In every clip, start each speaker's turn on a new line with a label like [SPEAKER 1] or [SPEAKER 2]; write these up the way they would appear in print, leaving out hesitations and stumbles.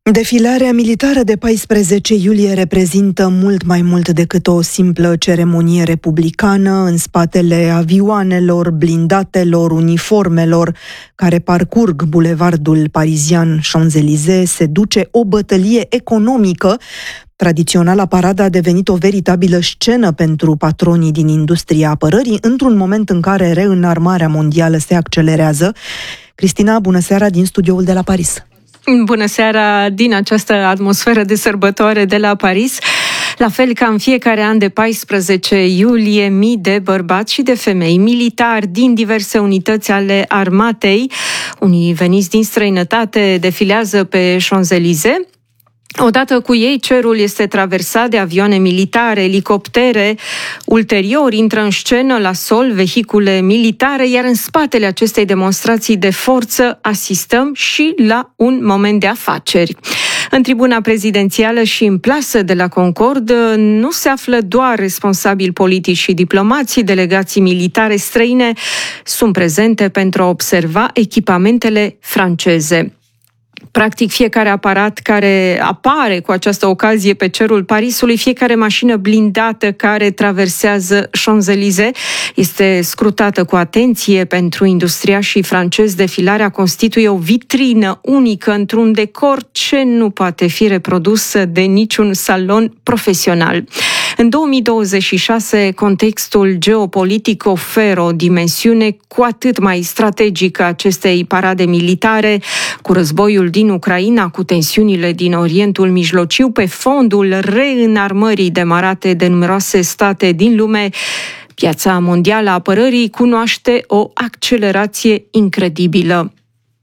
[SPEAKER 1] Defilarea militară de 14 iulie reprezintă mult mai mult decât o simplă ceremonie republicană. În spatele avioanelor, blindatelor, uniformelor care parcurg bulevardul parizian Champs-Élysées se duce o bătălie economică. Tradiționala paradă a devenit o veritabilă scenă pentru patronii din industria apărării, într-un moment în care reînarmarea mondială se accelerează. Cristina, bună seara din studioul de la Paris.
[SPEAKER 2] Bună seara din această atmosferă de sărbătoare de la Paris. La fel ca în fiecare an de 14 iulie, mii de bărbați și de femei militari din diverse unități ale armatei, unii veniți din străinătate, defilează pe Champs-Élysées. Odată cu ei, cerul este traversat de avioane militare, elicoptere. Ulterior, intră în scenă la sol vehicule militare, iar în spatele acestei demonstrații de forță asistăm și la un moment de afaceri. În tribuna prezidențială și în plasă de la Concorde nu se află doar responsabili politici și diplomații, delegații militare străine sunt prezente pentru a observa echipamentele franceze. Practic, fiecare aparat care apare cu această ocazie pe cerul Parisului, fiecare mașină blindată care traversează Champs-Élysées este scrutată cu atenție. Pentru industriașii francezi, defilarea constituie o vitrină unică într-un decor ce nu poate fi reprodus de niciun salon profesional. În 2026, contextul geopolitic oferă o dimensiune cu atât mai strategică acestei parade militare, cu războiul din Ucraina, cu tensiunile din Orientul Mijlociu, pe fondul reînarmării demarate de numeroase state din lume. Piața mondială a apărării cunoaște o accelerație incredibilă.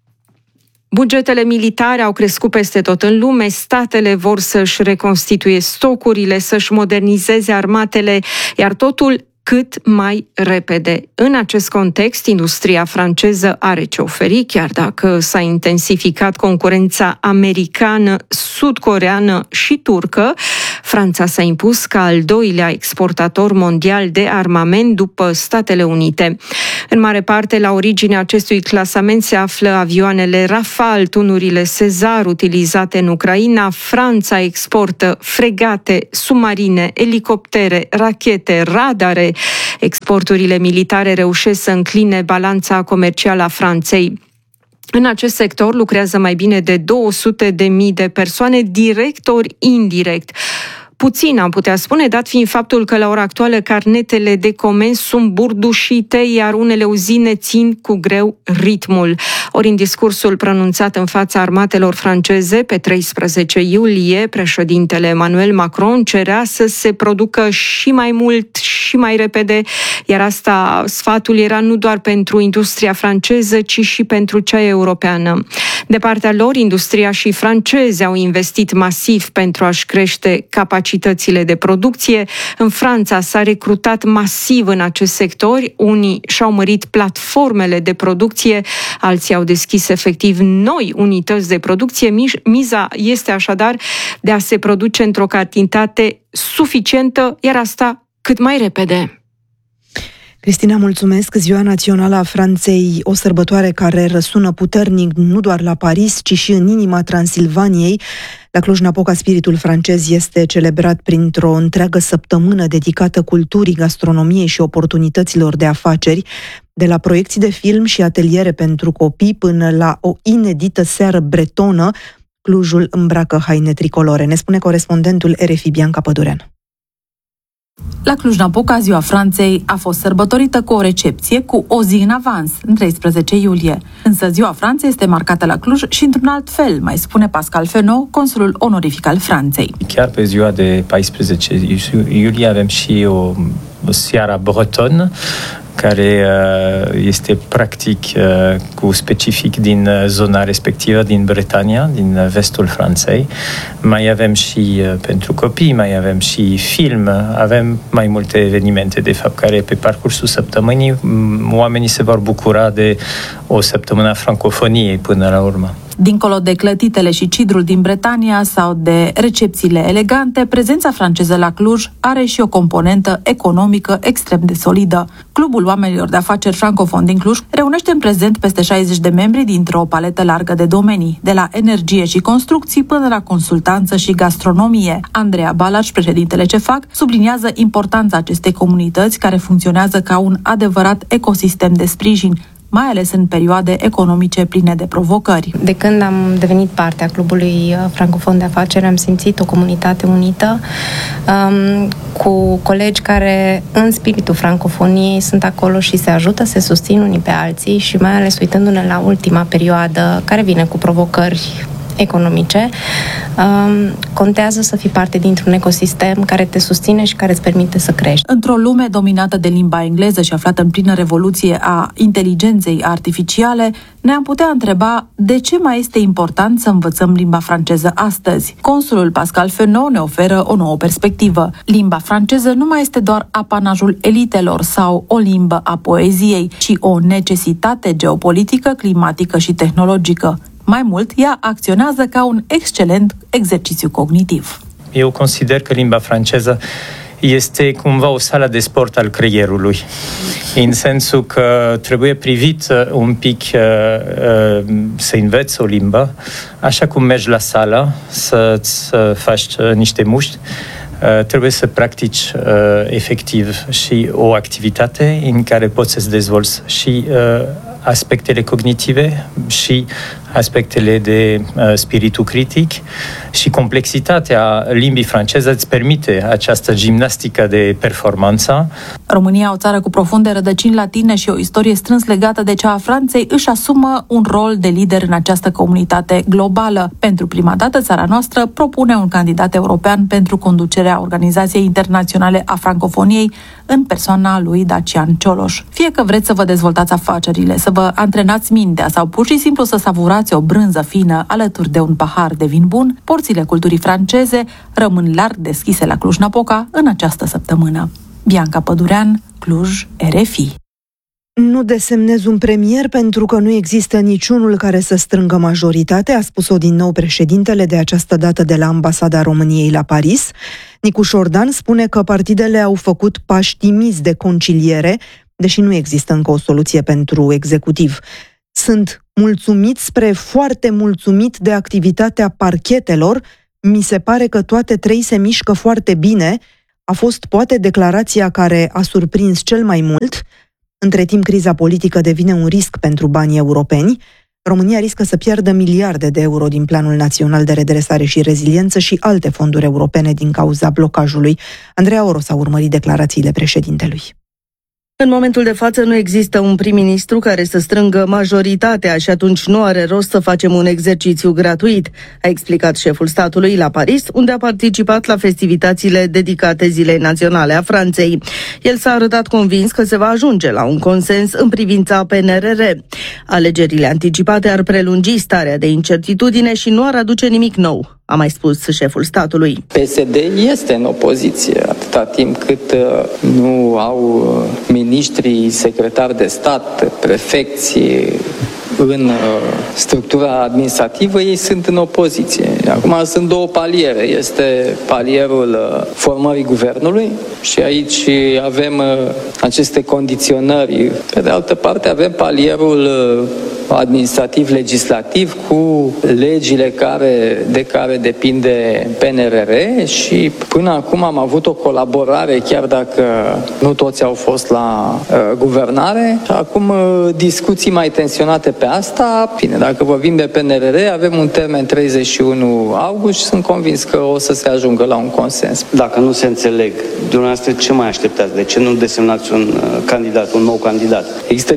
[SPEAKER 2] Bugetele militare au crescut peste tot în lume, statele vor să-și reconstituie stocurile, să-și modernizeze armatele, iar totul cât mai repede. În acest context, industria franceză are ce oferi, chiar dacă s-a intensificat concurența americană, sud-coreană și turcă. Franța s-a impus ca al doilea exportator mondial de armament după Statele Unite. În mare parte, la originea acestui clasament se află avioanele Rafale, tunurile César utilizate în Ucraina. Franța exportă fregate, submarine, elicoptere, rachete, radare. Exporturile militare reușesc să încline balanța comercială a Franței. În acest sector lucrează mai bine de 200.000 de persoane, direct ori indirect. Puțin am putea spune, dat fiind faptul că la ora actuală carnetele de comenzi sunt burdușite, iar unele uzine țin cu greu ritmul. Ori în discursul pronunțat în fața armatelor franceze pe 13 iulie, președintele Emmanuel Macron cerea să se producă și mai mult și mai repede, iar asta, sfatul era nu doar pentru industria franceză, ci și pentru cea europeană. De partea lor, industria și francezi au investit masiv pentru a-și crește capacitățile de producție. În Franța s-a recrutat masiv în acest sector, unii și-au mărit platformele de producție, alții au deschis efectiv noi unități de producție. Miza este așadar de a se produce într-o cantitate suficientă, iar asta cât mai repede.
[SPEAKER 1] Cristina, mulțumesc! Ziua Națională a Franței, o sărbătoare care răsună puternic nu doar la Paris, ci și în inima Transilvaniei. La Cluj-Napoca, spiritul francez este celebrat printr-o întreagă săptămână dedicată culturii, gastronomiei și oportunităților de afaceri, de la proiecții de film și ateliere pentru copii până la o inedită seară bretonă. Clujul îmbracă haine tricolore, ne spune corespondentul RFI Bianca Pădurean.
[SPEAKER 3] La Cluj-Napoca, Ziua Franței a fost sărbătorită cu o recepție cu o zi în avans, în 13 iulie. Însă Ziua Franței este marcată la Cluj și într-un alt fel, mai spune Pascal Fenot, consulul onorific al Franței.
[SPEAKER 4] Chiar pe ziua de 14 iulie avem și o seară bretonă, care este practic cu specific din zona respectivă, din Bretania, din vestul Franței. Mai avem și pentru copii, mai avem și film, avem mai multe evenimente, de fapt, care pe parcursul săptămânii oamenii se vor bucura de o săptămână a francofoniei până la urmă.
[SPEAKER 3] Dincolo de clătitele și cidrul din Bretania sau de recepțiile elegante, prezența franceză la Cluj are și o componentă economică extrem de solidă. Clubul oamenilor de afaceri francofoni din Cluj reunește în prezent peste 60 de membri dintr-o paletă largă de domenii, de la energie și construcții până la consultanță și gastronomie. Andreea Balaș, președintele CEFAC, subliniază importanța acestei comunități care funcționează ca un adevărat ecosistem de sprijin, mai ales în perioade economice pline de provocări.
[SPEAKER 5] De când am devenit parte a Clubului Francofon de Afaceri, am simțit o comunitate unită, cu colegi care, în spiritul francofoniei, sunt acolo și se ajută, se susțin unii pe alții și mai ales uitându-ne la ultima perioadă care vine cu provocări economice, contează să fii parte dintr-un ecosistem care te susține și care îți permite să crești.
[SPEAKER 3] Într-o lume dominată de limba engleză și aflată în plină revoluție a inteligenței artificiale, ne-am putea întreba de ce mai este important să învățăm limba franceză astăzi. Consulul Pascal Fenot ne oferă o nouă perspectivă. Limba franceză nu mai este doar apanajul elitelor sau o limbă a poeziei, ci o necesitate geopolitică, climatică și tehnologică. Mai mult, ea acționează ca un excelent exercițiu cognitiv.
[SPEAKER 4] Eu consider că limba franceză este cumva o sală de sport al creierului, în sensul că trebuie privit un pic să înveți o limbă, așa cum mergi la sală să faci niște mușchi, trebuie să practici efectiv și o activitate în care poți să-ți dezvolți și aspectele cognitive și aspectele de spiritul critic și complexitatea limbii franceze îți permite această gimnastică de performanță.
[SPEAKER 3] România, o țară cu profunde rădăcini latine și o istorie strâns legată de cea a Franței, își asumă un rol de lider în această comunitate globală. Pentru prima dată, țara noastră propune un candidat european pentru conducerea Organizației Internaționale a Francofoniei în persoana lui Dacian Cioloș. Fie că vreți să vă dezvoltați afacerile, să vă antrenați mintea sau pur și simplu să savurați o brânză fină alături de un pahar de vin bun, porțile culturii franceze rămân larg deschise la Cluj-Napoca în această săptămână. Bianca Pădurean, Cluj, RFI.
[SPEAKER 1] Nu desemnez un premier pentru că nu există niciunul care să strângă majoritate, a spus-o din nou președintele, de această dată de la Ambasada României la Paris. Nicu Șordan spune că partidele au făcut pași timizi de conciliere, deși nu există încă o soluție pentru executiv. Sunt mulțumit spre foarte mulțumit de activitatea parchetelor. Mi se pare că toate trei se mișcă foarte bine. A fost poate declarația care a surprins cel mai mult. Între timp, criza politică devine un risc pentru banii europeni. România riscă să piardă miliarde de euro din Planul Național de Redresare și Reziliență și alte fonduri europene din cauza blocajului. Andreea Oros a urmărit declarațiile președintelui.
[SPEAKER 6] În momentul de față nu există un prim-ministru care să strângă majoritatea și atunci nu are rost să facem un exercițiu gratuit, a explicat șeful statului la Paris, unde a participat la festivitățile dedicate Zilei Naționale a Franței. El s-a arătat convins că se va ajunge la un consens în privința PNRR. Alegerile anticipate ar prelungi starea de incertitudine și nu ar aduce nimic nou, a mai spus șeful statului.
[SPEAKER 7] PSD este în opoziție atâta timp cât nu au miniștrii, secretari de stat, prefecții în structura administrativă, ei sunt în opoziție. Acum sunt două paliere. Este palierul formării guvernului și aici avem aceste condiționări. Pe de altă parte avem palierul administrativ-legislativ cu legile de care depinde PNRR și până acum am avut o colaborare, chiar dacă nu toți au fost la guvernare. Acum discuții mai tensionate pe asta. Bine, dacă vorbim de PNRR, avem un termen 31 august și sunt convins că o să se ajungă la un consens.
[SPEAKER 8] Dacă nu se înțeleg, dumneavoastră ce mai așteptați? De ce nu desemnați un nou candidat?
[SPEAKER 7] Există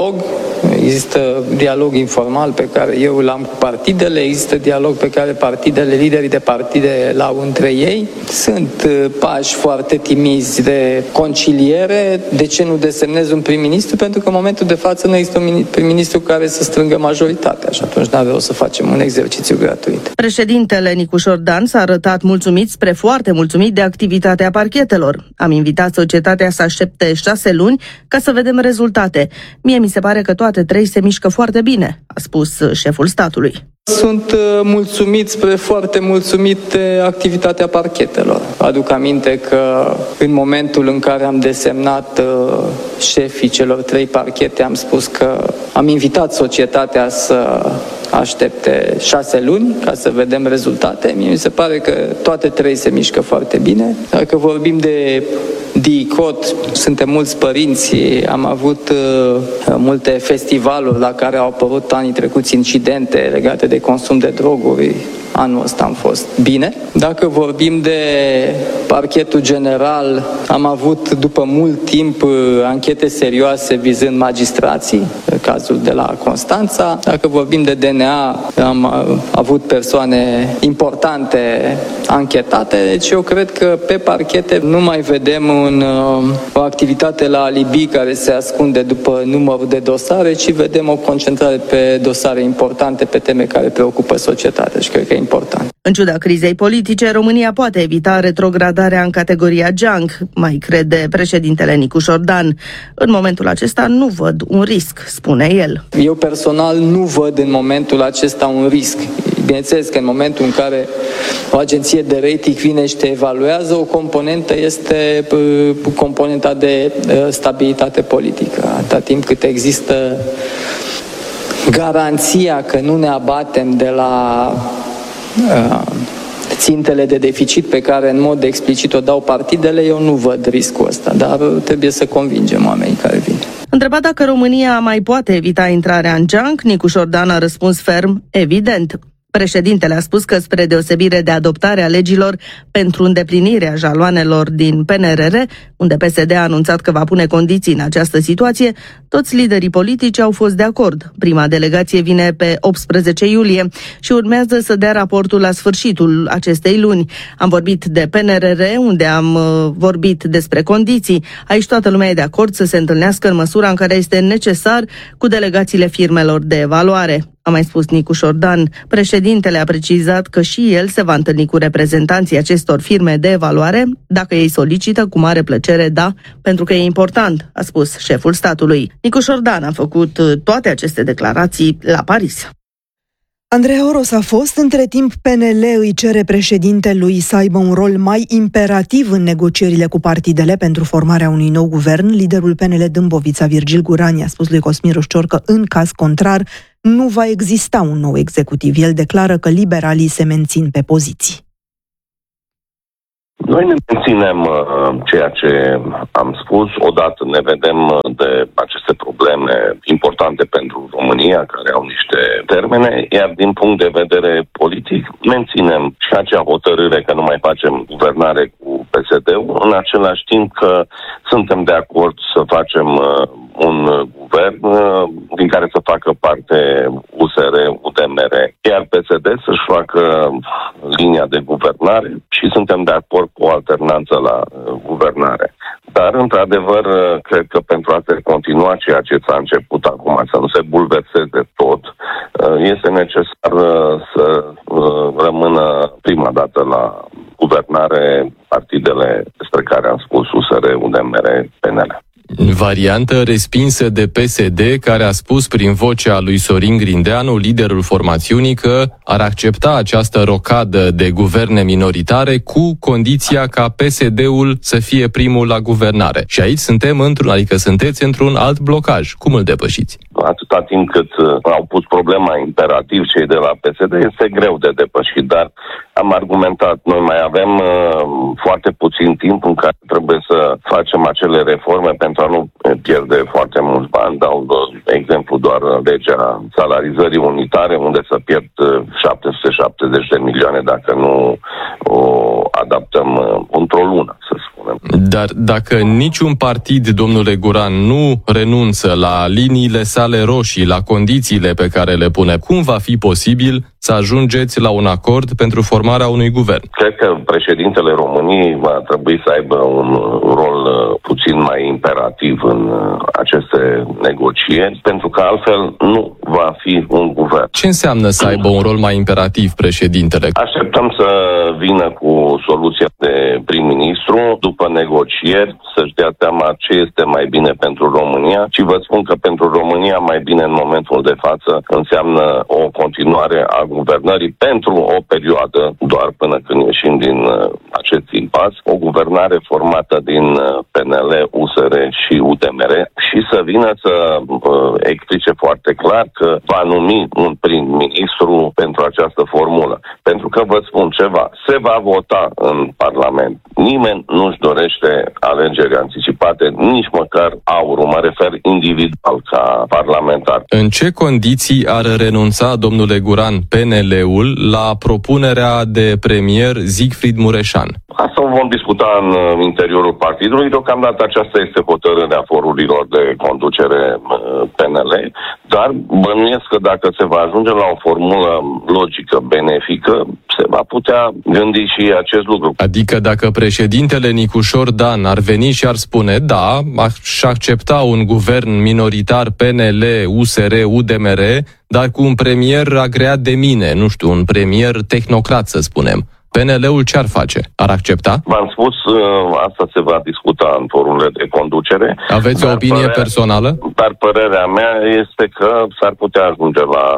[SPEAKER 7] dialog informal pe care eu l-am cu partidele, există dialog pe care liderii de partide l-au între ei. Sunt pași foarte timizi de conciliere. De ce nu desemnez un prim-ministru? Pentru că în momentul de față nu există un prim-ministru care să strângă majoritatea și atunci nu avea o să facem un exercițiu gratuit.
[SPEAKER 6] Președintele Nicu Șordan s-a arătat mulțumit spre foarte mulțumit de activitatea parchetelor. Am invitat societatea să aștepte 6 luni ca să vedem rezultate. Mie mi se pare că toate trei se mișcă foarte foarte bine, a spus șeful statului.
[SPEAKER 7] Sunt mulțumit, spre foarte mulțumit de activitatea parchetelor. Aduc aminte că în momentul în care am desemnat șefii celor 3 parchete, am spus că am invitat societatea să aștepte 6 luni ca să vedem rezultate. Mie mi se pare că toate 3 se mișcă foarte bine. Dacă vorbim de DICOT, suntem mulți părinți, am avut multe festivaluri la care au apărut anii trecuți incidente legate de consum de droguri. Anul ăsta am fost bine. Dacă vorbim de parchetul general, am avut după mult timp anchete serioase vizând magistrații, cazul de la Constanța. Dacă vorbim de DNA, am avut persoane importante anchetate, deci eu cred că pe parchete nu mai vedem o activitate la alibi care se ascunde după numărul de dosare, ci vedem o concentrare pe dosare importante, pe teme care preocupă societatea și cred că e important.
[SPEAKER 6] În ciuda crizei politice, România poate evita retrogradarea în categoria junk, mai crede președintele Nicu Șordan. În momentul acesta nu văd un risc, spune el.
[SPEAKER 7] Eu personal nu văd în momentul acesta un risc. Bineînțeles că în momentul în care o agenție de rating vine și te evaluează, o componentă este componenta de stabilitate politică. Atâta timp cât există garanția că nu ne abatem de la țintele de deficit pe care în mod explicit o dau partidele, eu nu văd riscul ăsta, dar trebuie să convingem oamenii care vin.
[SPEAKER 6] Întrebat dacă România mai poate evita intrarea în junk, Nicu Șordan a răspuns ferm, evident. Președintele a spus că, spre deosebire de adoptarea legilor pentru îndeplinirea jaloanelor din PNRR, unde PSD a anunțat că va pune condiții în această situație, toți liderii politici au fost de acord. Prima delegație vine pe 18 iulie și urmează să dea raportul la sfârșitul acestei luni. Am vorbit de PNRR, unde am vorbit despre condiții. Aici toată lumea e de acord să se întâlnească în măsura în care este necesar cu delegațiile firmelor de evaluare. A mai spus Nicu Șordan. Președintele a precizat că și el se va întâlni cu reprezentanții acestor firme de evaluare. Dacă ei solicită, cu mare plăcere, da, pentru că e important, a spus șeful statului. Nicu Șordan a făcut toate aceste declarații la Paris.
[SPEAKER 1] Andreea Oros a fost. Între timp, PNL îi cere președintelui să aibă un rol mai imperativ în negocierile cu partidele pentru formarea unui nou guvern. Liderul PNL Dâmbovița, Virgil Gurani, a spus lui Cosmin Rușcior că, în caz contrar, nu va exista un nou executiv. El declară că liberalii se mențin pe poziții.
[SPEAKER 9] Noi ne menținem ceea ce am spus. Odată ne vedem de aceste probleme importante pentru România, care au niște termene, iar din punct de vedere politic menținem și acea hotărâre că nu mai facem guvernare cu PSD-ul, în același timp că suntem de acord să facem un guvern din care să facă parte USR, UDMR, iar PSD să-și facă linia de guvernare și suntem de acord cu o alternanță la guvernare. Dar, într-adevăr, cred că pentru a se continua ceea ce s-a început acum, să nu se bulverseze tot, este necesar să rămână prima dată la guvernare partidele despre care am spus USR, UDMR, PNL.
[SPEAKER 10] Variantă respinsă de PSD, care a spus prin vocea lui Sorin Grindeanu, liderul formațiunii, că ar accepta această rocadă de guverne minoritare cu condiția ca PSD-ul să fie primul la guvernare. Și aici sunteți într-un alt blocaj. Cum îl depășiți?
[SPEAKER 9] Atâta timp cât au pus problema imperativ cei de la PSD, este greu de depășit, dar am argumentat. Noi mai avem foarte puțin timp în care trebuie să facem acele reforme pentru a nu pierde foarte mulți bani. Dau exemplu doar legea salarizării unitare, unde să pierd 770 de milioane dacă nu o adaptăm într-o lună, să spunem.
[SPEAKER 10] Dar dacă niciun partid, domnule Guran, nu renunță la liniile sale roșii, la condițiile pe care le pune, cum va fi posibil să ajungeți la un acord pentru formarea unui guvern?
[SPEAKER 9] Cred că președintele României va trebui să aibă un rol puțin mai imperativ în aceste negocieri, pentru că altfel nu va fi un guvern.
[SPEAKER 10] Ce înseamnă să aibă un rol mai imperativ președintele?
[SPEAKER 9] Așteptăm să vină cu soluția de prim-ministru, după negocieri, să-și dea seama ce este mai bine pentru România și vă spun că pentru România mai bine în momentul de față înseamnă o continuare a guvernării pentru o perioadă, doar până când ieșim din acest impas, o guvernare formată din PNL, USR și UDMR și să vină să explice foarte clar că va numi un prim-ministru pentru această formulă. Pentru că vă spun ceva, se va vota în Parlament. Nimeni nu-și dorește alegeri anticipate, nici măcar aurul, mă refer individual ca parlamentar.
[SPEAKER 10] În ce condiții ar renunța, domnule Guran, PNL-ul la propunerea de premier Siegfried Mureșan?
[SPEAKER 9] Asta o vom discuta în interiorul partidului. Deocamdată aceasta este hotărârea forurilor de conducere PNL, dar bănuiesc că dacă se va ajunge la o formulă logică, benefică, se va putea gândi și acest lucru.
[SPEAKER 10] Adică dacă președintele Nicușor Dan ar veni și ar spune, da, aș accepta un guvern minoritar PNL, USR, UDMR, dar cu un premier agreat de mine, nu știu, un premier tehnocrat, să spunem. PNL-ul ce ar face? Ar accepta?
[SPEAKER 9] V-am spus, asta se va discuta în forurile de conducere.
[SPEAKER 10] Aveți o opinie personală?
[SPEAKER 9] Dar părerea mea este că s-ar putea ajunge la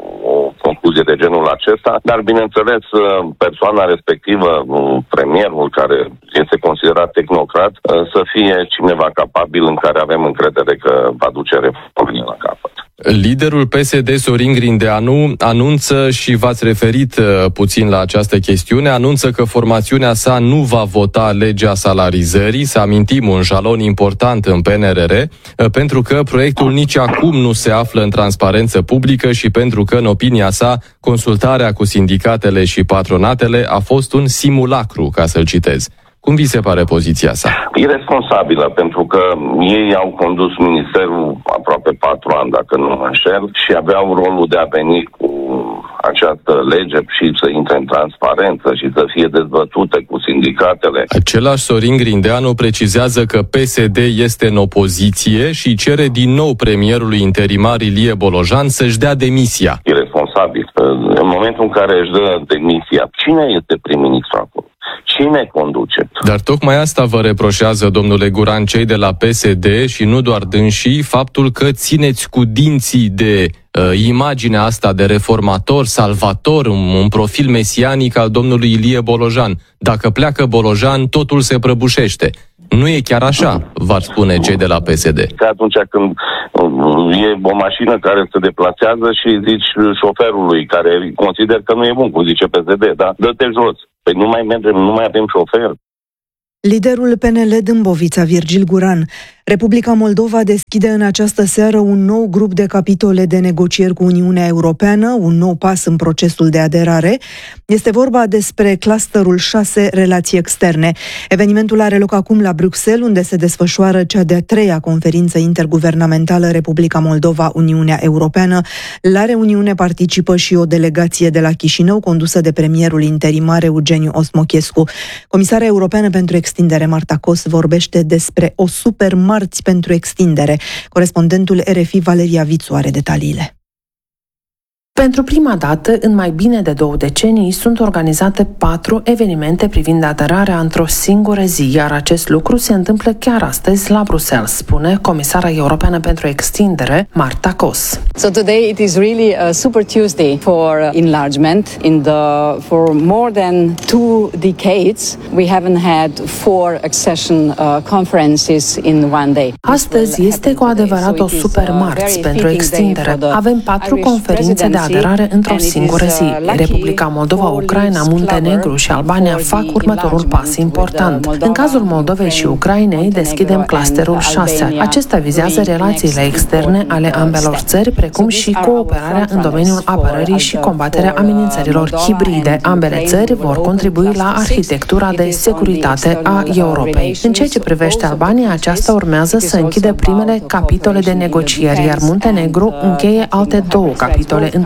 [SPEAKER 9] o concluzie de genul acesta, dar bineînțeles persoana respectivă, premierul care este considerat tehnocrat, să fie cineva capabil în care avem încredere că va duce reformele la capăt.
[SPEAKER 10] Liderul PSD, Sorin Grindeanu, anunță, și v-ați referit puțin la această chestiune, anunță că formațiunea sa nu va vota legea salarizării, să amintim, un jalon important în PNRR, pentru că proiectul nici acum nu se află în transparență publică și pentru că, în opinia sa, consultarea cu sindicatele și patronatele a fost un simulacru, ca să-l citez. Cum vi se pare poziția sa?
[SPEAKER 9] Iresponsabilă, pentru că ei au condus ministerul aproape 4 ani, dacă nu mă înșel, și aveau rolul de a veni cu această lege și să intre în transparență și să fie dezbătute cu sindicatele.
[SPEAKER 10] Același Sorin Grindeanu precizează că PSD este în opoziție și cere din nou premierului interimar Ilie Bolojan să-și dea demisia.
[SPEAKER 9] Iresponsabil. În momentul în care își dă demisia, cine este prim-ministru acolo? Cine conduce?
[SPEAKER 10] Dar tocmai asta vă reproșează, domnule Guran, cei de la PSD și nu doar dânsii, faptul că țineți cu dinții de imaginea asta de reformator, salvator, un profil mesianic al domnului Ilie Bolojan. Dacă pleacă Bolojan, totul se prăbușește. Nu e chiar așa, v-ar spune cei de la PSD.
[SPEAKER 9] Că atunci când e o mașină care se deplasează și zici șoferului care consider că nu e bun, cum zice PSD, da? Dă-te jos. Păi nu mai mergem, nu mai avem șofer.
[SPEAKER 1] Liderul PNL Dâmbovița, Virgil Guran. Republica Moldova deschide în această seară un nou grup de capitole de negocieri cu Uniunea Europeană, un nou pas în procesul de aderare. Este vorba despre clusterul 6, relații externe. Evenimentul are loc acum la Bruxelles, unde se desfășoară cea de-a 3-a conferință interguvernamentală Republica Moldova-Uniunea Europeană. La reuniune participă și o delegație de la Chișinău, condusă de premierul interimar Eugeniu Osmochescu. Comisara europeană pentru extindere, Marta Kos, vorbește despre o supermarți pentru extindere. Corespondentul RFI Valeria Vițu are detaliile.
[SPEAKER 11] Pentru prima dată, în mai bine de 2 decenii, sunt organizate 4 evenimente privind aderarea într-o singură zi, iar acest lucru se întâmplă chiar astăzi la Bruxelles, spune comisara europeană pentru extindere, Marta Kos.
[SPEAKER 12] So today it is really a super Tuesday for enlargement. For more than 2 decades, we haven't had 4 accession conferences in one day.
[SPEAKER 11] Astăzi este cu adevărat o super marți pentru extindere. Avem 4 conferințe de aderare într-o singură zi. Republica Moldova, Ucraina, Muntenegru și Albania fac următorul pas important. În cazul Moldovei și Ucrainei, deschidem clusterul 6. Acesta vizează relațiile externe ale ambelor țări, precum și cooperarea în domeniul apărării și combaterea amenințărilor hibride. Ambele țări vor contribui la arhitectura de securitate a Europei. În ceea ce privește Albania, aceasta urmează să închidă primele capitole de negocieri, iar Muntenegru încheie alte 2 capitole în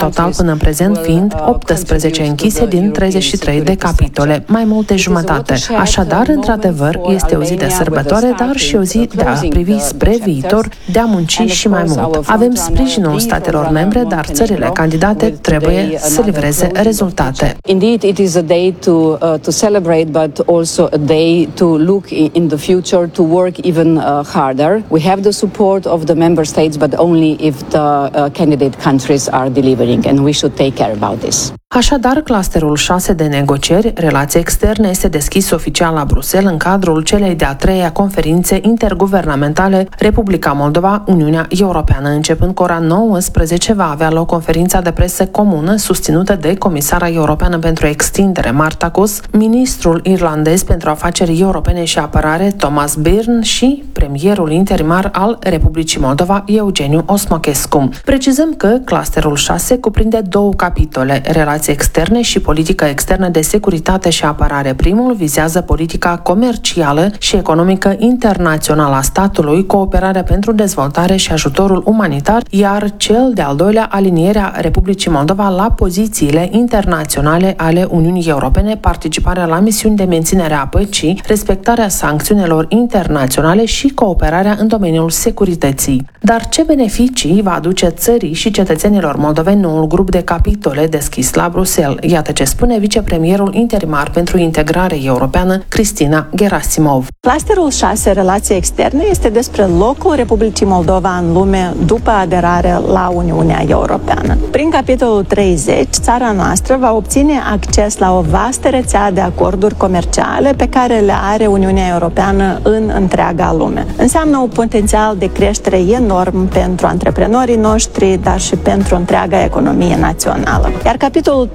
[SPEAKER 11] total până în prezent fiind 18 închise din 33 de capitole, mai mult de jumătate. Așadar, într-adevăr, este o zi de sărbătoare, dar și o zi de a privi spre viitor, de a munci și mai mult. Avem sprijinul statelor membre, dar țările candidate trebuie să livreze rezultate.
[SPEAKER 12] Indeed, it is a day to celebrate, but also a day to look in the future, to work even harder. We have the support of the member states, but only if the candidate countries are delivering, and we should take care about this.
[SPEAKER 11] Așadar, clusterul 6 de negocieri, relații externe, este deschis oficial la Bruxelles în cadrul celei de-a treia conferințe interguvernamentale Republica Moldova, Uniunea Europeană. Începând cu ora 19 va avea loc conferința de presă comună susținută de Comisara Europeană pentru Extindere, Marta Kos, ministrul irlandez pentru afaceri europene și apărare, Thomas Byrne, și premierul interimar al Republicii Moldova, Eugeniu Osmochescu. Precizăm că clusterul 6 cuprinde două capitole, relații externe și politică externă de securitate și apărare. Primul vizează politica comercială și economică internațională a statului, cooperarea pentru dezvoltare și ajutorul umanitar, iar cel de-al doilea, alinierea Republicii Moldova la pozițiile internaționale ale Uniunii Europene, participarea la misiuni de menținere a păcii, respectarea sancțiunilor internaționale și cooperarea în domeniul securității. Dar ce beneficii va aduce țării și cetățenilor moldoveni noul grup de capitole deschis la Bruxelles? Iată ce spune vicepremierul interimar pentru integrare europeană, Cristina Gerasimov.
[SPEAKER 13] Clusterul 6, relații externe, este despre locul Republicii Moldova în lume după aderare la Uniunea Europeană. Prin capitolul 30, țara noastră va obține acces la o vastă rețea de acorduri comerciale pe care le are Uniunea Europeană în întreaga lume. Înseamnă un potențial de creștere enorm pentru antreprenorii noștri, dar și pentru întreaga economie națională. Iar capitolul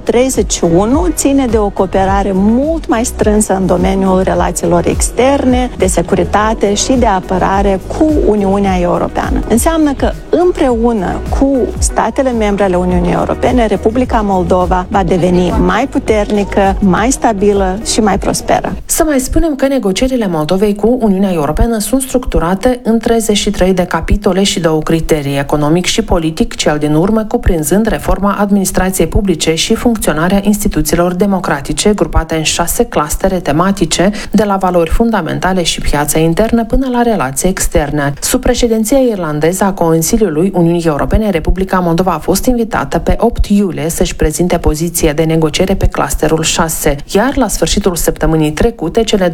[SPEAKER 13] 31 ține de o cooperare mult mai strânsă în domeniul relațiilor externe, de securitate și de apărare cu Uniunea Europeană. Înseamnă că împreună cu statele membre ale Uniunii Europene, Republica Moldova va deveni mai puternică, mai stabilă și mai prosperă.
[SPEAKER 11] Să mai spunem că negocierile Moldovei cu Uniunea Europeană sunt structurate în 33 de capitole și două criterii, economic și politic, cel din urmă cuprinzând reforma administrației publice și funcționarea instituțiilor democratice, grupate în 6 clustere tematice, de la valori fundamentale și piața internă până la relații externe. Sub președinția irlandeză a Consiliului Uniunii Europene, Republica Moldova a fost invitată pe 8 iulie să-și prezinte poziția de negociere pe clusterul 6, iar la sfârșitul săptămânii trecute, cele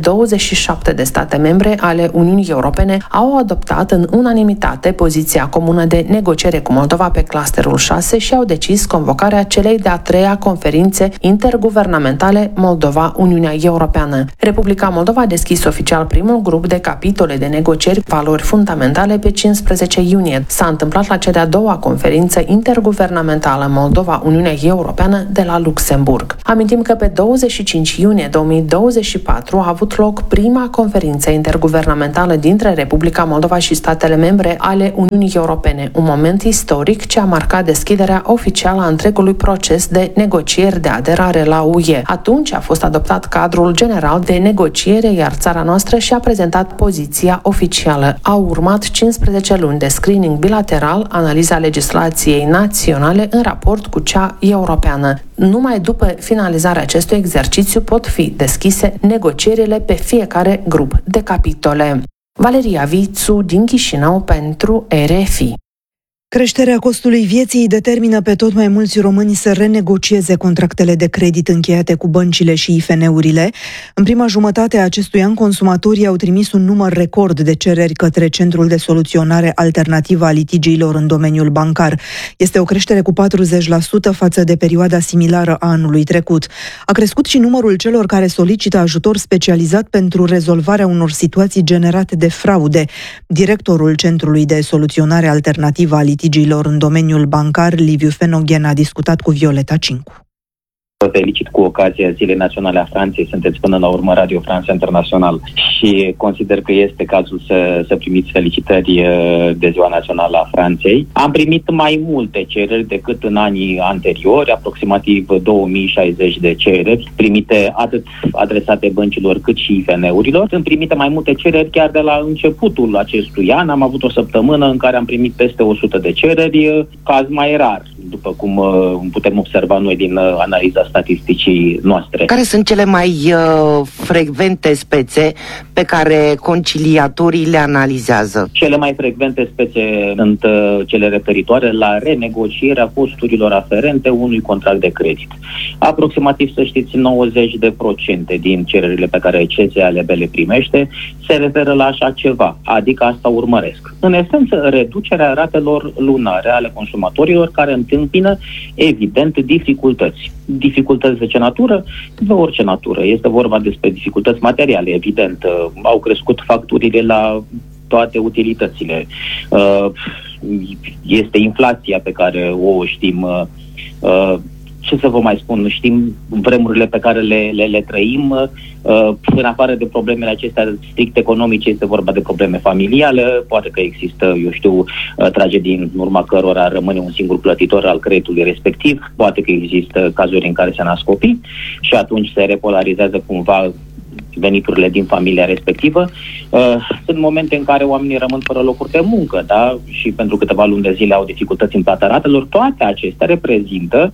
[SPEAKER 11] 27 de state membre ale Uniunii Europene au adoptat în unanimitate poziția comună de negociere cu Moldova pe clusterul 6 și au decis convocarea celei de-a treia conferințe interguvernamentale Moldova-Uniunea Europeană. Republica Moldova a deschis oficial primul grup de capitole de negocieri valori fundamentale pe 15 iunie. S-a întâmplat la cea de-a doua conferință interguvernamentală Moldova-Uniunea Europeană de la Luxemburg. Amintim că pe 25 iunie 2024 a avut loc prima conferință interguvernamentală dintre Republica Moldova și statele membre ale Uniunii Europene, un moment istoric ce a marcat deschiderea oficială a întregului proces de negocieri de aderare la UE. Atunci a fost adoptat cadrul general de negociere, iar țara noastră și-a prezentat poziția oficială. Au urmat 15 luni de screening bilateral, analiza legislației naționale în raport cu cea europeană. Numai după finalizarea acestui exercițiu pot fi deschise negocierile pe fiecare grup de capitole. Valeria Vițu din Chișinău pentru RFI.
[SPEAKER 1] Creșterea costului vieții determină pe tot mai mulți români să renegocieze contractele de credit încheiate cu băncile și IFN-urile. În prima jumătate a acestui an, consumatorii au trimis un număr record de cereri către Centrul de Soluționare Alternativă a Litigiilor în domeniul bancar. Este o creștere cu 40% față de perioada similară a anului trecut. A crescut și numărul celor care solicită ajutor specializat pentru rezolvarea unor situații generate de fraude. Directorul Centrului de Soluționare Alternativă a Litigiilor în domeniul bancar, Liviu Fenoghen, a discutat cu Violeta Cincu.
[SPEAKER 14] Vă felicit cu ocazia Zilei Naționale a Franței, sunteți până la urmă Radio France International și consider că este cazul să primiți felicitări de Ziua Națională a Franței. Am primit mai multe cereri decât în anii anteriori, aproximativ 2060 de cereri, primite atât adresate băncilor cât și IFN-urilor. Sunt primite mai multe cereri chiar de la începutul acestui an. Am avut o săptămână în care am primit peste 100 de cereri, caz mai rar după cum putem observa noi din analiza statisticii noastre.
[SPEAKER 15] Care sunt cele mai frecvente spețe pe care conciliatorii le analizează?
[SPEAKER 14] Cele mai frecvente spețe sunt cele referitoare la renegocierea costurilor aferente unui contract de credit. Aproximativ, să știți, 90% din cererile pe care CSALB le primește se referă la așa ceva, adică asta urmăresc. În esență, reducerea ratelor lunare ale consumatorilor care întâmpină, evident, dificultăți. Dificultăți de ce natură? De orice natură. Este vorba despre dificultăți materiale, evident. Au crescut facturile la toate utilitățile. Este inflația pe care o știm. Ce să vă mai spun, știm vremurile pe care le trăim, în afară de problemele acestea strict economice, este vorba de probleme familiale, poate că există, tragedii în urma cărora rămâne un singur plătitor al creditului respectiv, poate că există cazuri în care se nasc copii și atunci se repolarizează cumva veniturile din familia respectivă. Sunt momente în care oamenii rămân fără locuri de muncă, da? Și pentru câteva luni de zile au dificultăți în plata ratelor. Toate acestea reprezintă,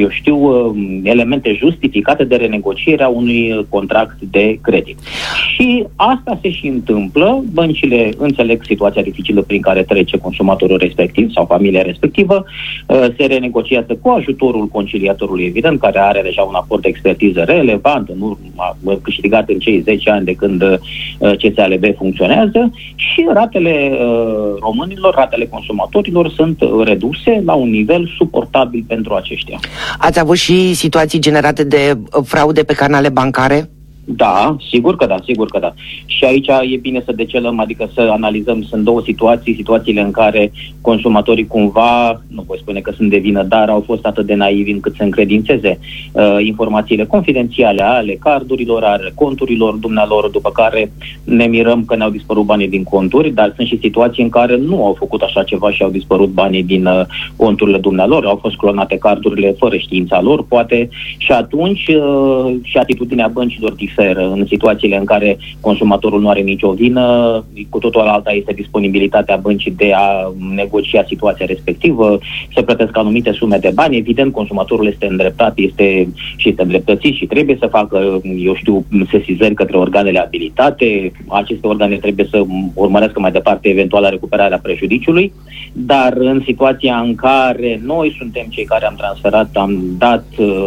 [SPEAKER 14] elemente justificate de renegocierea unui contract de credit. Și asta se și întâmplă. Băncile înțeleg situația dificilă prin care trece consumatorul respectiv sau familia respectivă, se renegociază cu ajutorul conciliatorului, evident, care are deja un aport de expertiză relevant, în urma câștigat în cei 10 ani de când CSALB funcționează, și ratele românilor, ratele consumatorilor sunt reduse la un nivel suportabil pentru aceștia.
[SPEAKER 15] Ați avut și situații generate de fraude pe canale bancare?
[SPEAKER 14] Da, sigur că da. Și aici e bine să decelăm, adică să analizăm, sunt două situațiile în care consumatorii cumva, nu voi spune că sunt de vină, dar au fost atât de naivi încât să încredințeze informațiile confidențiale ale cardurilor, ale conturilor dumnealor, după care ne mirăm că ne-au dispărut banii din conturi, dar sunt și situații în care nu au făcut așa ceva și au dispărut banii din conturile dumnealor, au fost clonate cardurile fără știința lor, poate, și atunci și atitudinea băncilor diferă. În situațiile în care consumatorul nu are nicio vină, cu totul alta este disponibilitatea băncii de a negocia situația respectivă, să plătesc anumite sume de bani. Evident, consumatorul este îndreptat, este îndreptățit și trebuie să facă, sesizări către organele abilitate. Aceste organe trebuie să urmărească mai departe eventuala recuperarea prejudiciului, dar în situația în care noi suntem cei care am transferat, am dat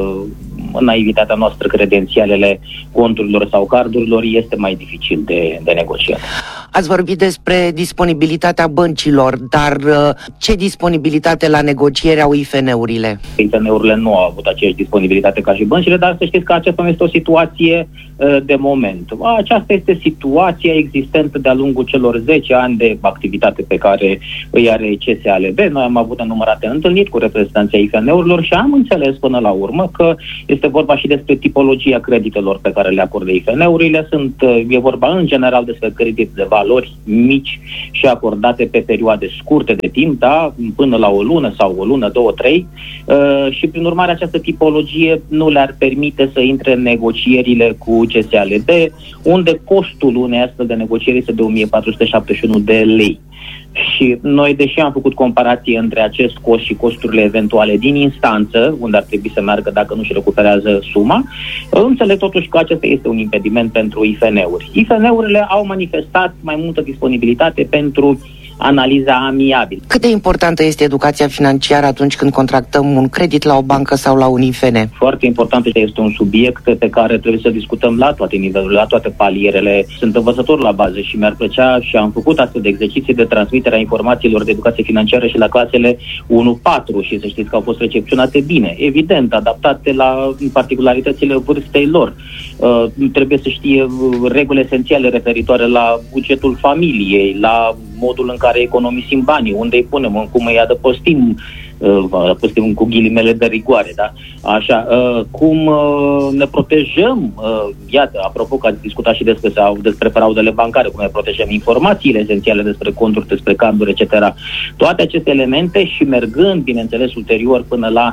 [SPEAKER 14] în naivitatea noastră credențialele conturilor sau cardurilor, este mai dificil de negociat.
[SPEAKER 15] Ați vorbit despre disponibilitatea băncilor, dar ce disponibilitate la negociere au IFN-urile?
[SPEAKER 14] IFN-urile nu au avut aceeași disponibilitate ca și băncile, dar să știți că aceasta nu este o situație de moment. Aceasta este situația existentă de-a lungul celor 10 ani de activitate pe care îi are CSALB. Noi am avut nenumărate întâlniri cu reprezentanții IFN-urilor și am înțeles până la urmă că este vorba și despre tipologia creditelor pe care le acordă IFN-urile. E vorba în general despre credite de valori mici și acordate pe perioade scurte de timp, da? Până la o lună sau o lună, 2-3, și prin urmare această tipologie nu le-ar permite să intre în negocierile cu CSALB, unde costul unei astfel de negocieri este de 1471 de lei. Și noi, deși am făcut comparație între acest cost și costurile eventuale din instanță, unde ar trebui să meargă dacă nu-și recuperează suma, înțeleg totuși că acesta este un impediment pentru IFN-uri. IFN-urile au manifestat mai multă disponibilitate pentru analiza amiabilă.
[SPEAKER 15] Cât de importantă este educația financiară atunci când contractăm un credit la o bancă sau la un IFN?
[SPEAKER 14] Foarte important, este un subiect pe care trebuie să discutăm la toate nivelurile, la toate palierele. Sunt învățător la bază și mi-ar plăcea și am făcut astfel de exerciții de transmitere a informațiilor de educație financiară și la clasele 1-4 și să știți că au fost recepționate bine. Evident, adaptate la particularitățile vârstei lor. Trebuie să știe reguli esențiale referitoare la bugetul familiei, la modul în care economisim banii, unde îi punem, cum îi adăpostim cu ghilimele de rigoare, da? Așa, cum ne protejăm, iată, apropo că ați discutat și despre fraudele bancare, cum ne protejăm informațiile esențiale despre conturi, despre carduri, etc. Toate aceste elemente și mergând, bineînțeles, ulterior până la,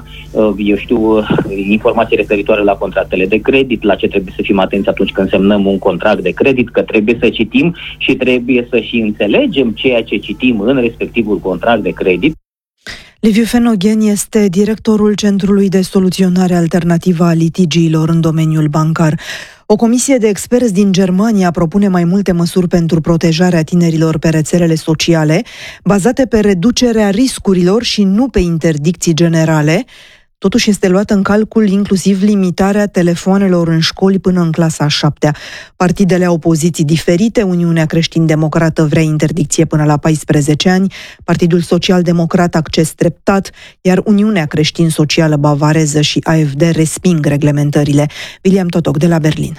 [SPEAKER 14] informații referitoare la contractele de credit, la ce trebuie să fim atenți atunci când semnăm un contract de credit, că trebuie să citim și trebuie să și înțelegem ceea ce citim în respectivul contract de credit.
[SPEAKER 1] Liviu Fenoghen este directorul Centrului de Soluționare Alternativă a Litigiilor în domeniul bancar. O comisie de experți din Germania propune mai multe măsuri pentru protejarea tinerilor pe rețelele sociale, bazate pe reducerea riscurilor și nu pe interdicții generale. Totuși este luată în calcul inclusiv limitarea telefoanelor în școli până în clasa a 7-a. Partidele au poziții diferite. Uniunea Creștin-Democrată vrea interdicție până la 14 ani, Partidul Social-Democrat acces treptat, iar Uniunea Creștin-Socială Bavareză și AfD resping reglementările. William Totoc de la Berlin.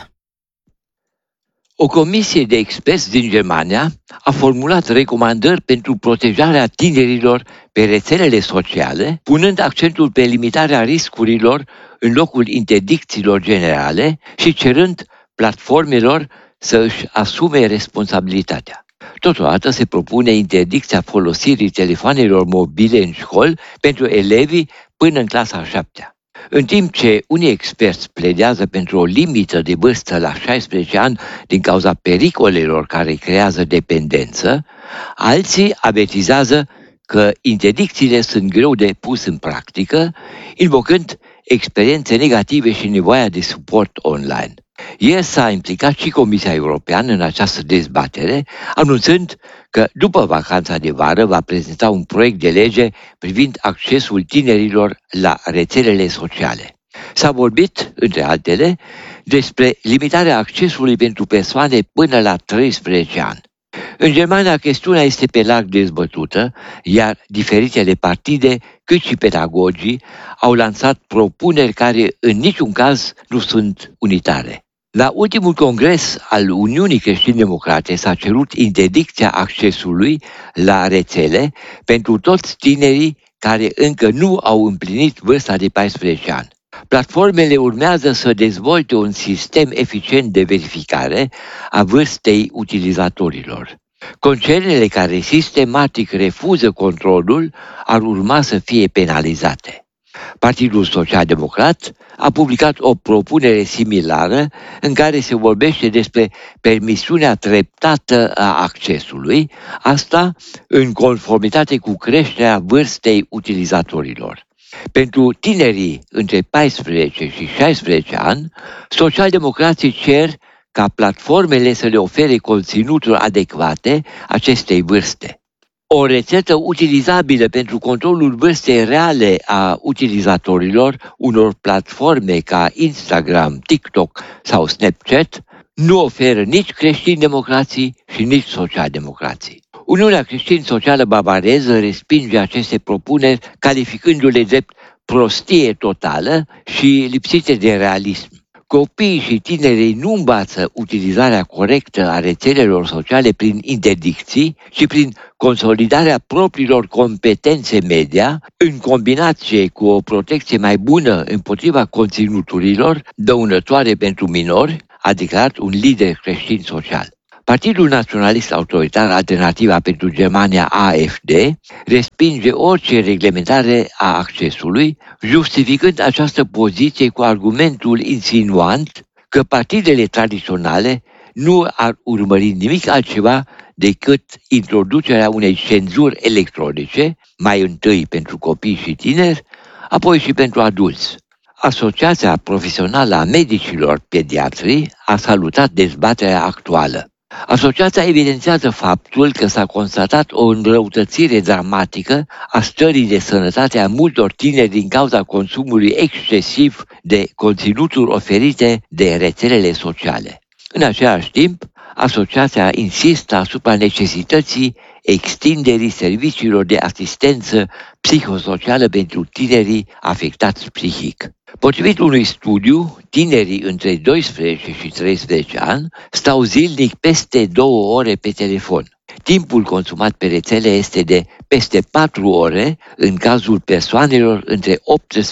[SPEAKER 16] O comisie de experți din Germania a formulat recomandări pentru protejarea tinerilor pe rețelele sociale, punând accentul pe limitarea riscurilor în locul interdicțiilor generale și cerând platformelor să își asume responsabilitatea. Totodată se propune interdicția folosirii telefoanelor mobile în școli pentru elevii până în clasa a 7-a. În timp ce unii experți pledează pentru o limită de vârstă la 16 ani din cauza pericolelor care creează dependență, alții avertizează că interdicțiile sunt greu de pus în practică, invocând experiențe negative și nevoia de suport online. Ieri s-a implicat și Comisia Europeană în această dezbatere, anunțând că după vacanța de vară va prezenta un proiect de lege privind accesul tinerilor la rețelele sociale. S-a vorbit, între altele, despre limitarea accesului pentru persoane până la 13 ani. În Germania, chestiunea este pe larg dezbătută, iar diferitele partide, cât și pedagogii, au lansat propuneri care în niciun caz nu sunt unitare. La ultimul congres al Uniunii Creștin-Democrate s-a cerut interdicția accesului la rețele pentru toți tinerii care încă nu au împlinit vârsta de 14 ani. Platformele urmează să dezvolte un sistem eficient de verificare a vârstei utilizatorilor. Concernele care sistematic refuză controlul ar urma să fie penalizate. Partidul Social-Democrat a publicat o propunere similară în care se vorbește despre permisiunea treptată a accesului, asta în conformitate cu creșterea vârstei utilizatorilor. Pentru tinerii între 14 și 16 ani, socialdemocrații cer ca platformele să le ofere conținuturi adecvate acestei vârste. O rețetă utilizabilă pentru controlul vârstei reale a utilizatorilor unor platforme ca Instagram, TikTok sau Snapchat nu oferă nici creștini-democrații și nici socialdemocrații. Uniunea Creștin-Socială Bavareză respinge aceste propuneri, calificându-le drept prostie totală și lipsite de realism. Copiii și tinerii nu învață utilizarea corectă a rețelelor sociale prin interdicții, ci prin consolidarea propriilor competențe media, în combinație cu o protecție mai bună împotriva conținuturilor dăunătoare pentru minori, a declarat un lider creștin social. Partidul Naționalist Autoritar Alternativa pentru Germania, AfD, respinge orice reglementare a accesului, justificând această poziție cu argumentul insinuant că partidele tradiționale nu ar urmări nimic altceva decât introducerea unei cenzuri electronice, mai întâi pentru copii și tineri, apoi și pentru adulți. Asociația Profesională a Medicilor Pediatrii a salutat dezbaterea actuală. Asociația evidențiază faptul că s-a constatat o înrăutățire dramatică a stării de sănătate a multor tineri din cauza consumului excesiv de conținuturi oferite de rețelele sociale. În același timp, asociația insistă asupra necesității extinderii serviciilor de asistență psihosocială pentru tinerii afectați psihic. Potrivit unui studiu, tinerii între 12 și 13 ani stau zilnic peste 2 ore pe telefon. Timpul consumat pe rețele este de peste 4 ore în cazul persoanelor între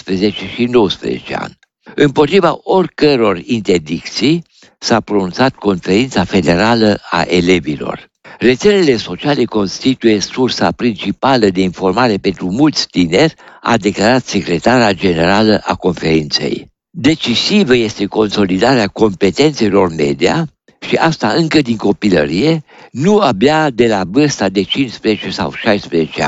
[SPEAKER 16] 18 și 19 ani. Împotriva oricăror interdicții s-a pronunțat Conferința Federală a Elevilor. Rețelele sociale constituie sursa principală de informare pentru mulți tineri, a declarat secretara generală a conferinței. Decisivă este consolidarea competențelor media și asta încă din copilărie, nu abia de la vârsta de 15 sau 16 ani.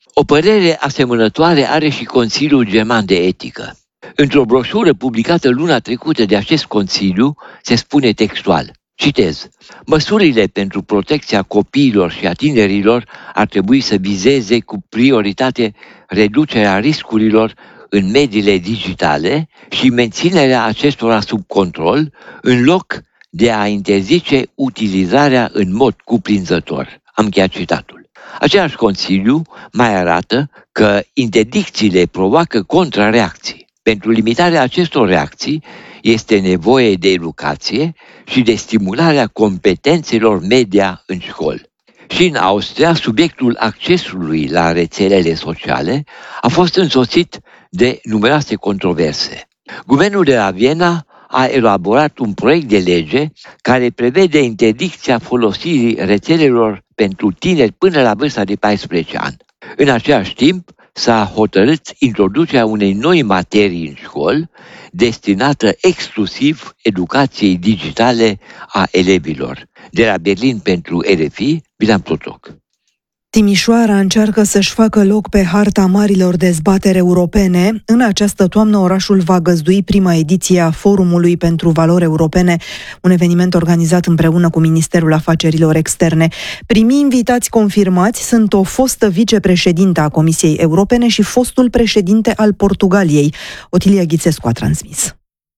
[SPEAKER 16] O părere asemănătoare are și Consiliul German de Etică. Într-o broșură publicată luna trecută de acest Consiliu se spune textual, citez, măsurile pentru protecția copiilor și a tinerilor ar trebui să vizeze cu prioritate reducerea riscurilor în mediile digitale și menținerea acestora sub control, în loc de a interzice utilizarea în mod cuprinzător. Am încheiat citatul. Același Consiliu mai arată că interdicțiile provoacă contrareacții. Pentru limitarea acestor reacții este nevoie de educație și de stimularea competențelor media în școli. Și în Austria, subiectul accesului la rețelele sociale a fost însoțit de numeroase controverse. Guvernul de la Viena a elaborat un proiect de lege care prevede interdicția folosirii rețelelor pentru tineri până la vârsta de 14 ani. În același timp, s-a hotărât introducerea unei noi materii în școli, destinată exclusiv educației digitale a elevilor. De la Berlin pentru RFI, Bilan Plotoc.
[SPEAKER 1] Timișoara încearcă să-și facă loc pe harta marilor dezbateri europene. În această toamnă, orașul va găzdui prima ediție a Forumului pentru Valori Europene, un eveniment organizat împreună cu Ministerul Afacerilor Externe. Primii invitați confirmați sunt o fostă vicepreședintă a Comisiei Europene și fostul președinte al Portugaliei. Otilia Ghițescu a transmis.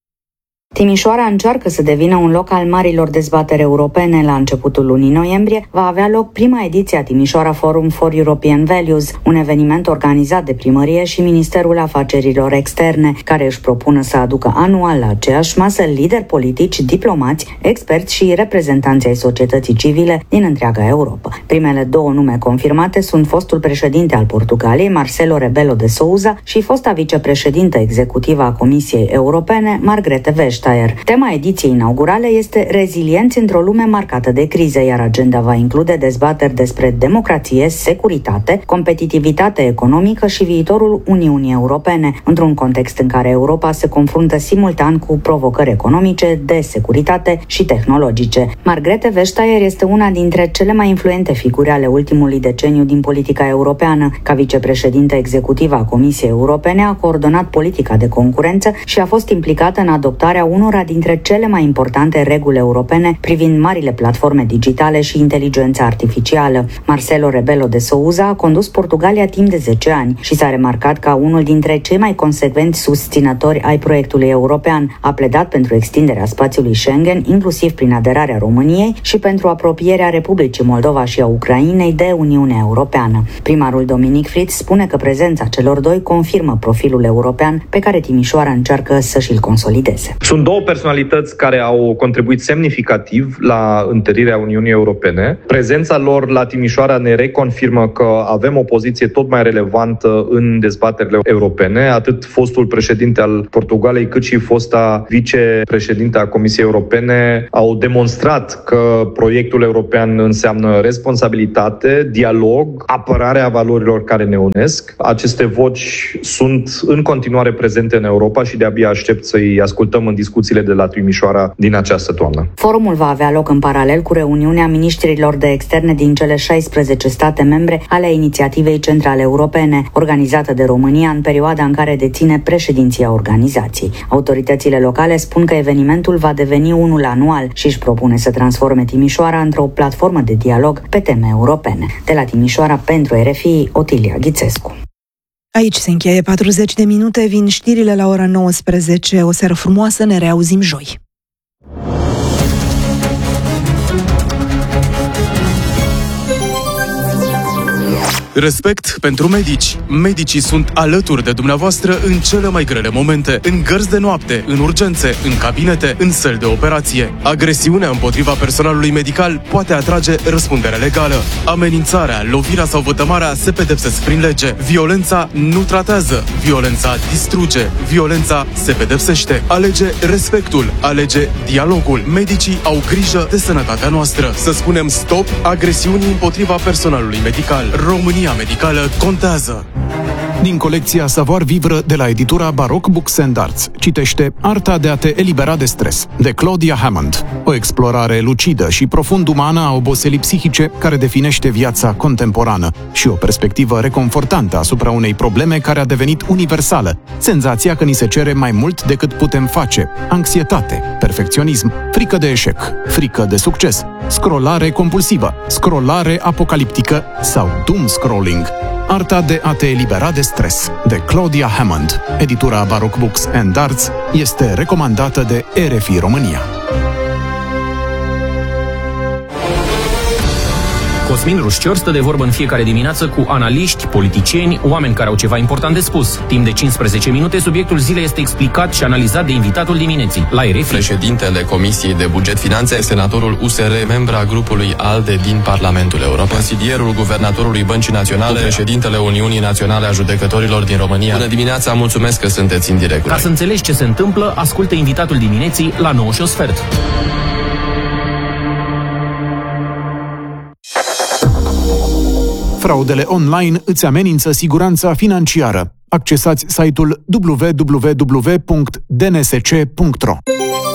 [SPEAKER 17] Timișoara încearcă să devină un loc al marilor dezbateri europene. La începutul lunii noiembrie va avea loc prima ediție a Timișoara Forum for European Values, un eveniment organizat de primărie și Ministerul Afacerilor Externe, care își propune să aducă anual la aceeași masă lideri politici, diplomați, experți și reprezentanți ai societății civile din întreaga Europa. Primele două nume confirmate sunt fostul președinte al Portugaliei, Marcelo Rebelo de Sousa, și fosta vicepreședintă executivă a Comisiei Europene, Margrethe Vestager. Tema ediției inaugurale este Rezilienți într-o lume marcată de crize, iar agenda va include dezbateri despre democrație, securitate, competitivitate economică și viitorul Uniunii Europene, într-un context în care Europa se confruntă simultan cu provocări economice, de securitate și tehnologice. Margrethe Vestager este una dintre cele mai influente figuri ale ultimului deceniu din politica europeană. Ca vicepreședintă executivă a Comisiei Europene a coordonat politica de concurență și a fost implicată în adoptarea unora dintre cele mai importante reguli europene privind marile platforme digitale și inteligența artificială. Marcelo Rebelo de Sousa a condus Portugalia timp de 10 ani și s-a remarcat ca unul dintre cei mai consecvenți susținători ai proiectului european. A pledat pentru extinderea spațiului Schengen, inclusiv prin aderarea României, și pentru apropierea Republicii Moldova și a Ucrainei de Uniunea Europeană. Primarul Dominic Fritz spune că prezența celor doi confirmă profilul european pe care Timișoara încearcă să și-l consolideze.
[SPEAKER 18] Sunt două personalități care au contribuit semnificativ la întărirea Uniunii Europene. Prezența lor la Timișoara ne reconfirmă că avem o poziție tot mai relevantă în dezbaterile europene. Atât fostul președinte al Portugaliei, cât și fosta vicepreședinte a Comisiei Europene au demonstrat că proiectul european înseamnă responsabilitate, dialog, apărarea valorilor care ne unesc. Aceste voci sunt în continuare prezente în Europa și de-abia aștept să-i ascultăm în discuțiile de la Timișoara din această toamnă.
[SPEAKER 17] Forumul va avea loc în paralel cu reuniunea miniștrilor de externe din cele 16 state membre ale Inițiativei Centrale Europene, organizată de România în perioada în care deține președinția organizației. Autoritățile locale spun că evenimentul va deveni unul anual și își propune să transforme Timișoara într-o platformă de dialog pe teme europene. De la Timișoara pentru RFI, Otilia Ghițescu.
[SPEAKER 1] Aici se încheie 40 de minute, vin știrile la ora 19. O seară frumoasă, ne reauzim joi.
[SPEAKER 19] Respect pentru medici. Medicii sunt alături de dumneavoastră în cele mai grele momente, în gărzi de noapte, în urgențe, în cabinete, în săli de operație. Agresiunea împotriva personalului medical poate atrage răspundere legală. Amenințarea, lovirea sau vătămarea se pedepsesc prin lege. Violența nu tratează. Violența distruge. Violența se pedepsește. Alege respectul. Alege dialogul. Medicii au grijă de sănătatea noastră. Să spunem stop agresiunii împotriva personalului medical. România medicală contează.
[SPEAKER 20] Din colecția Savoir Vivre de la editura Baroque Books and Arts, citește Arta de a te elibera de stres, de Claudia Hammond. O explorare lucidă și profund umană a oboselii psihice care definește viața contemporană și o perspectivă reconfortantă asupra unei probleme care a devenit universală, senzația că ni se cere mai mult decât putem face, anxietate, perfecționism, frică de eșec, frică de succes, scrollare compulsivă, scrollare apocaliptică sau doom scrolling. Arta de a te elibera de stres, de Claudia Hammond. Editura Baroque Books and Arts este recomandată de RFI România.
[SPEAKER 21] Cosmin Rușcior stă de vorbă în fiecare dimineață cu analiști, politicieni, oameni care au ceva important de spus. Timp de 15 minute, subiectul zilei este explicat și analizat de invitatul dimineții. La RFI.
[SPEAKER 10] Președintele Comisiei de Buget Finanțe, senatorul USR, membra grupului ALDE din Parlamentul European, consilierul guvernatorului Băncii Naționale, președintele Uniunii Naționale a Judecătorilor din România. Bună dimineața, mulțumesc că sunteți în direct.
[SPEAKER 21] Ca să înțelegi ce se întâmplă, ascultă invitatul dimineții la 9:15.
[SPEAKER 20] Fraudele online îți amenință siguranța financiară. Accesați site-ul www.dnsc.ro.